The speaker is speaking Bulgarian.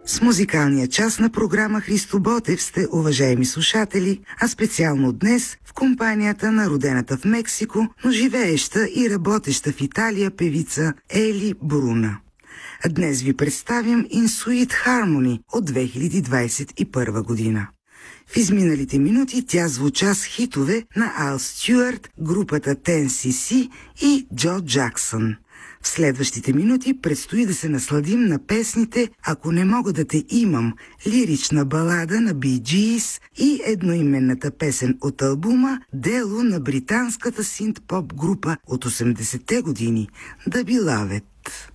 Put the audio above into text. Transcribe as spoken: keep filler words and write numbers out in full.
С музикалния час на програма Христо Ботев сте, уважаеми слушатели, а специално днес в компанията на родената в Мексико, но живееща и работеща в Италия певица Ели Бруна. Днес ви представям In Sweet Harmony от две хиляди двадесет и първа година. В изминалите минути тя звуча с хитове на Ал Стюарт, групата Тен Си Си и Джо Джаксън. В следващите минути предстои да се насладим на песните "Ако не мога да те имам", лирична балада на Би Джиз и едноименната песен от албума "Дело" на британската синт-поп група от осемдесетте години The Beloved.